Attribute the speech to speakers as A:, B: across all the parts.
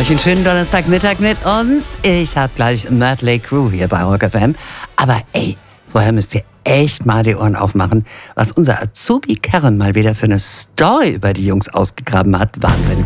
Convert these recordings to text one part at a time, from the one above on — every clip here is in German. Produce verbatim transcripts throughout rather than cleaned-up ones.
A: Euch einen schönen Donnerstagmittag mit uns. Ich hab gleich Mötley Crüe hier bei Rock F M. Aber ey, vorher müsst ihr echt mal die Ohren aufmachen, was unser Azubi Karen mal wieder für eine Story über die Jungs ausgegraben hat. Wahnsinn.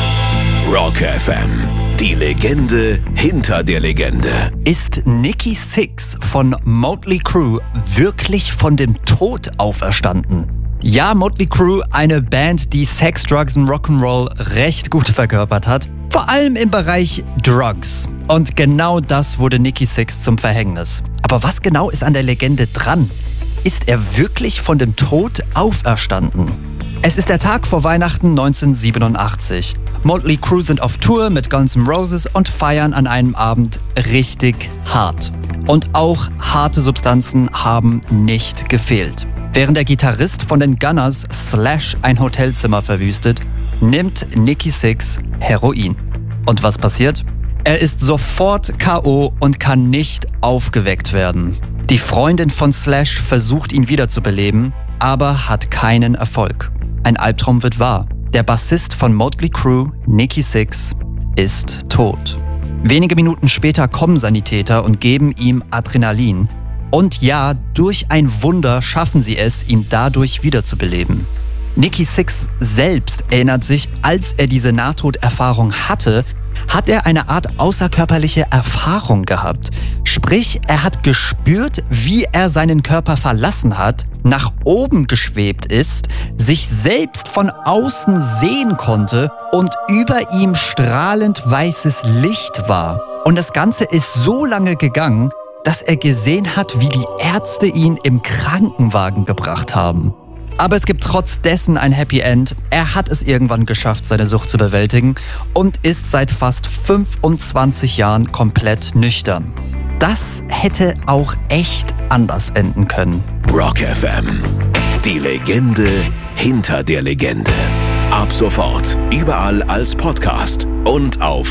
B: Rock F M, die Legende hinter der Legende.
C: Ist Nikki Sixx von Mötley Crüe wirklich von dem Tod auferstanden? Ja, Mötley Crüe, eine Band, die Sex, Drugs und Rock'n'Roll recht gut verkörpert hat. Vor allem im Bereich Drugs. Und genau das wurde Nikki Sixx zum Verhängnis. Aber was genau ist an der Legende dran? Ist er wirklich von dem Tod auferstanden? Es ist der Tag vor Weihnachten neunzehnhundertsiebenundachtzig. Mötley Crüe sind auf Tour mit Guns N' Roses und feiern an einem Abend richtig hart. Und auch harte Substanzen haben nicht gefehlt. Während der Gitarrist von den Gunners Slash ein Hotelzimmer verwüstet, nimmt Nikki Sixx Heroin. Und was passiert? Er ist sofort K O und kann nicht aufgeweckt werden. Die Freundin von Slash versucht ihn wiederzubeleben, aber hat keinen Erfolg. Ein Albtraum wird wahr. Der Bassist von Mötley Crüe, Nikki Sixx, ist tot. Wenige Minuten später kommen Sanitäter und geben ihm Adrenalin. Und ja, durch ein Wunder schaffen sie es, ihn dadurch wiederzubeleben. Nikki Sixx selbst erinnert sich, als er diese Nahtoderfahrung hatte, hat er eine Art außerkörperliche Erfahrung gehabt. Sprich, er hat gespürt, wie er seinen Körper verlassen hat, nach oben geschwebt ist, sich selbst von außen sehen konnte und über ihm strahlend weißes Licht war. Und das Ganze ist so lange gegangen, dass er gesehen hat, wie die Ärzte ihn im Krankenwagen gebracht haben. Aber es gibt trotz dessen ein Happy End. Er hat es irgendwann geschafft, seine Sucht zu bewältigen und ist seit fast fünfundzwanzig Jahren komplett nüchtern. Das hätte auch echt anders enden können.
B: Rock F M, die Legende hinter der Legende. Ab sofort überall als Podcast und auf